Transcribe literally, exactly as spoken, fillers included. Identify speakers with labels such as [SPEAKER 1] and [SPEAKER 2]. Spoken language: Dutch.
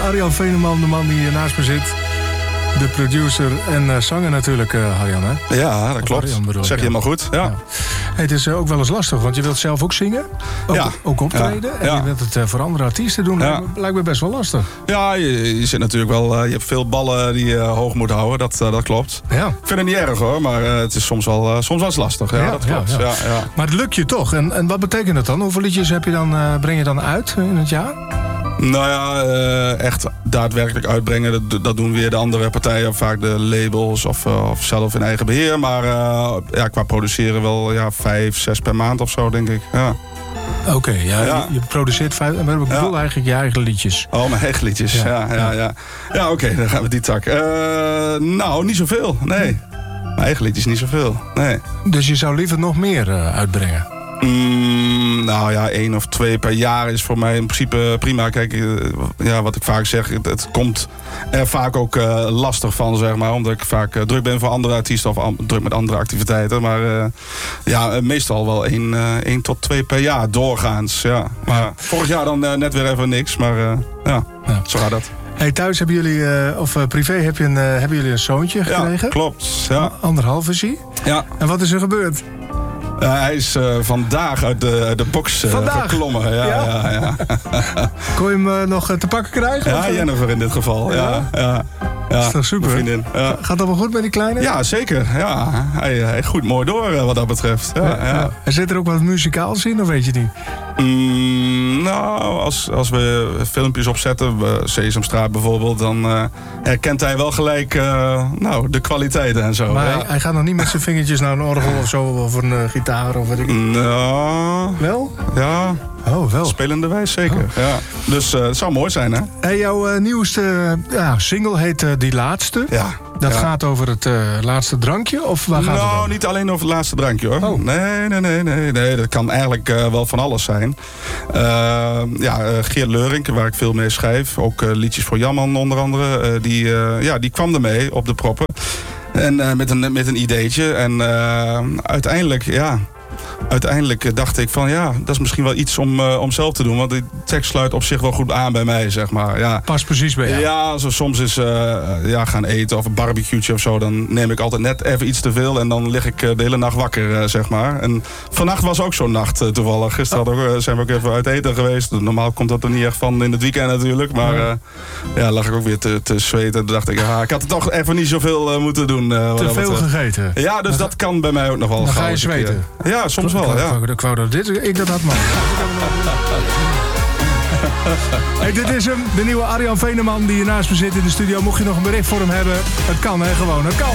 [SPEAKER 1] Arjan Veeneman, de man die hier naast me zit. De producer en uh, zanger natuurlijk, uh, Arjan, hè?
[SPEAKER 2] Ja, dat klopt. Arjan, bedoel, zeg je ja. helemaal goed. Ja. Ja.
[SPEAKER 1] Hey, het is uh, ook wel eens lastig, want je wilt zelf ook zingen. Ook,
[SPEAKER 2] ja.
[SPEAKER 1] ook optreden. Ja. En
[SPEAKER 2] ja.
[SPEAKER 1] je wilt het uh, voor andere artiesten doen. Ja. Lijkt, me, lijkt me best wel lastig.
[SPEAKER 2] Ja, je, je zit natuurlijk wel... Uh, je hebt veel ballen die je uh, hoog moet houden. Dat, uh, dat klopt. Ja. Ik vind het niet erg, hoor. Maar uh, het is soms wel, uh, soms wel eens lastig. Ja, ja dat klopt. Ja, ja. Ja, ja.
[SPEAKER 1] Maar het lukt je toch. En, en wat betekent dat dan? Hoeveel liedjes heb je dan, uh, breng je dan uit in het jaar?
[SPEAKER 2] Nou ja, uh, echt daadwerkelijk uitbrengen, dat, dat doen weer de andere partijen, vaak de labels of, uh, of zelf in eigen beheer. Maar uh, ja, qua produceren wel ja, vijf, zes per maand of zo, denk ik. Ja.
[SPEAKER 1] Oké, okay, ja, ja. Je, je produceert vijf, maar ik bedoel ja. eigenlijk je eigen liedjes.
[SPEAKER 2] Oh, mijn eigen liedjes, ja. Ja, ja, ja. ja oké, okay, dan gaan we die tak. Uh, nou, niet zoveel, nee. Mijn eigen liedjes niet zoveel, nee.
[SPEAKER 1] Dus je zou liever nog meer uh, uitbrengen?
[SPEAKER 2] Mm, nou ja, één of twee per jaar is voor mij in principe prima. Kijk, ja, wat ik vaak zeg, het, het komt er vaak ook uh, lastig van, zeg maar. Omdat ik vaak uh, druk ben voor andere artiesten of am, druk met andere activiteiten. Maar uh, ja, uh, meestal wel één, uh, één tot twee per jaar doorgaans. Ja. Maar ja. vorig jaar dan uh, net weer even niks, maar uh, ja, ja, zo gaat dat.
[SPEAKER 1] Hey, thuis hebben jullie, uh, of uh, privé, heb je een, uh, hebben jullie een zoontje gekregen?
[SPEAKER 2] Ja, klopt. Ja.
[SPEAKER 1] Anderhalf is hij?
[SPEAKER 2] Ja.
[SPEAKER 1] En wat is er gebeurd?
[SPEAKER 2] Uh, hij is uh, vandaag uit de, uit de box uh, geklommen. Ja, ja? Ja, ja.
[SPEAKER 1] Kon je hem uh, nog te pakken krijgen?
[SPEAKER 2] Ja, Jennifer in dit geval. Ja, ja, ja.
[SPEAKER 1] Dat is toch super?
[SPEAKER 2] Vriendin. Ja.
[SPEAKER 1] Gaat dat wel goed met die kleine?
[SPEAKER 2] Ja, zeker. Ja. Hij, hij groeit mooi door uh, wat dat betreft. Ja, ja, ja.
[SPEAKER 1] En zit er ook wat muzikaals in, of weet je niet?
[SPEAKER 2] Mm, nou, als, als we filmpjes opzetten, uh, Sesamstraat bijvoorbeeld, dan uh, herkent hij wel gelijk uh, nou, de kwaliteiten en zo.
[SPEAKER 1] Maar
[SPEAKER 2] ja.
[SPEAKER 1] hij, hij gaat nog niet met zijn vingertjes naar een orgel of zo, of een uh, gitaar of weet ik niet.
[SPEAKER 2] Nou,
[SPEAKER 1] wel?
[SPEAKER 2] Ja.
[SPEAKER 1] Oh, wel.
[SPEAKER 2] Spelende wijs, zeker. Oh. Ja. Dus uh, het zou mooi zijn, hè?
[SPEAKER 1] Hey, jouw uh, nieuwste uh, ja, single heet uh, Die Laatste.
[SPEAKER 2] Ja.
[SPEAKER 1] Dat
[SPEAKER 2] ja.
[SPEAKER 1] gaat over het uh, laatste drankje? Of waar gaat
[SPEAKER 2] nou,
[SPEAKER 1] het over?
[SPEAKER 2] Niet alleen over het laatste drankje, hoor.
[SPEAKER 1] Oh.
[SPEAKER 2] Nee, nee, nee, nee, nee. Dat kan eigenlijk uh, wel van alles zijn. Uh, ja, uh, Geert Leurink, waar ik veel mee schrijf. Ook uh, liedjes voor Jamman onder andere. Uh, die, uh, ja, die kwam ermee op de proppen. En uh, met, een, met een ideetje. En uh, uiteindelijk, ja... Uiteindelijk dacht ik van ja, dat is misschien wel iets om, uh, om zelf te doen. Want die tekst sluit op zich wel goed aan bij mij, zeg maar. Ja.
[SPEAKER 1] Past precies bij jou.
[SPEAKER 2] Ja, zo soms is uh, ja, gaan eten of een barbecue'tje of zo. Dan neem ik altijd net even iets te veel. En dan lig ik uh, de hele nacht wakker, uh, zeg maar. En vannacht was ook zo'n nacht uh, toevallig. Gisteren oh. ook, zijn we ook even uit eten geweest. Normaal komt dat er niet echt van in het weekend natuurlijk. Maar uh, ja, lag ik ook weer te, te zweten. Toen dacht ik, ja, ik had er toch even niet zoveel uh, moeten doen. Uh,
[SPEAKER 1] te veel
[SPEAKER 2] wat, uh,
[SPEAKER 1] gegeten?
[SPEAKER 2] Ja, dus dat kan bij mij ook nog wel.
[SPEAKER 1] Dan ga je zweten?
[SPEAKER 2] Ja, soms wel,
[SPEAKER 1] ik
[SPEAKER 2] ja.
[SPEAKER 1] wou, ik wou dat dit, ik dat had, man. Hey, dit is hem, de nieuwe Arjan Veeneman die hier naast me zit in de studio. Mocht je nog een bericht voor hem hebben, het kan, hè, gewoon, het kan.